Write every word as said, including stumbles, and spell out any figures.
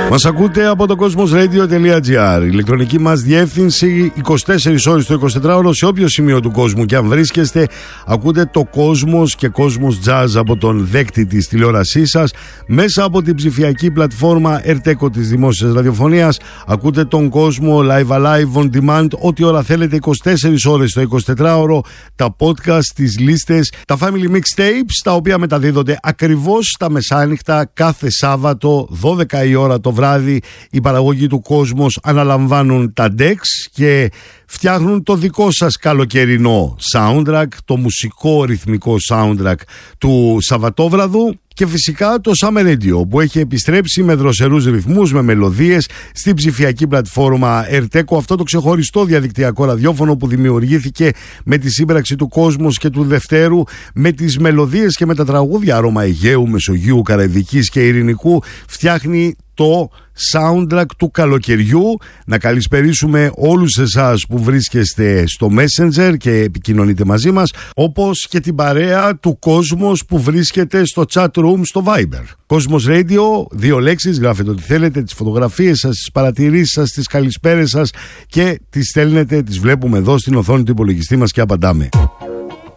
Μας ακούτε από το cosmosradio.gr. Η ηλεκτρονική μας διεύθυνση είκοσι τέσσερις ώρες το εικοσιτετράωρο σε όποιο σημείο του κόσμου και αν βρίσκεστε. Ακούτε το Cosmos και Cosmos Jazz από τον δέκτη της τηλεόρασής σας μέσα από την ψηφιακή πλατφόρμα Ερτέκο της Δημόσιας Ραδιοφωνίας. Ακούτε τον κόσμο live alive on demand ό,τι ώρα θέλετε, είκοσι τέσσερις ώρες το εικοσιτετράωρο. Τα podcast, τις λίστες, τα family mixtapes, τα οποία μεταδίδονται ακριβώς στα μεσάνυχτα κάθε Σάββατο δώδεκα η ώρα το βράδυ. Οι παραγωγοί του Cosmos αναλαμβάνουν τα decks και φτιάχνουν το δικό σας καλοκαιρινό soundtrack, το μουσικό ρυθμικό soundtrack του Σαββατόβραδου. Και φυσικά το Summer Radio που έχει επιστρέψει με δροσερούς ρυθμούς, με μελωδίες στην ψηφιακή πλατφόρμα Ερτέκο, αυτό το ξεχωριστό διαδικτυακό ραδιόφωνο που δημιουργήθηκε με τη σύμπραξη του Cosmos και του Δευτέρου, με τις μελωδίες και με τα τραγούδια άρωμα Αιγαίου, Μεσογείου, Καραϊβικής και Ειρηνικού, φτιάχνει το soundtrack του καλοκαιριού. Να καλησπερίσουμε όλους εσάς που βρίσκεστε στο Messenger και επικοινωνείτε μαζί μας, όπως και την παρέα του Cosmos που βρίσκεται στο chat room στο Viber. Cosmos Radio, δύο λέξεις, γράφετε ό,τι θέλετε, τις φωτογραφίες σας, τις παρατηρήσεις σας, τις καλησπέρες σας και τις στέλνετε, τις βλέπουμε εδώ στην οθόνη του υπολογιστή μας και απαντάμε.